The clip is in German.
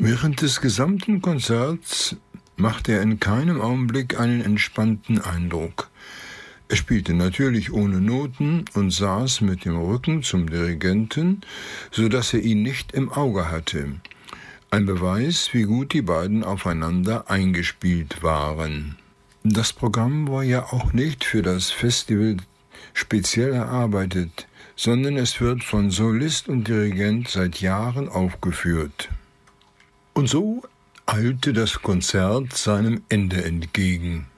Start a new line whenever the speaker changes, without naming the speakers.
Während des gesamten Konzerts machte er in keinem Augenblick einen entspannten Eindruck. Er spielte natürlich ohne Noten und saß mit dem Rücken zum Dirigenten, so dass er ihn nicht im Auge hatte. Ein Beweis, wie gut die beiden aufeinander eingespielt waren. Das Programm war ja auch nicht für das Festival speziell erarbeitet, sondern es wird von Solist und Dirigent seit Jahren aufgeführt. Und so eilte das Konzert seinem Ende entgegen.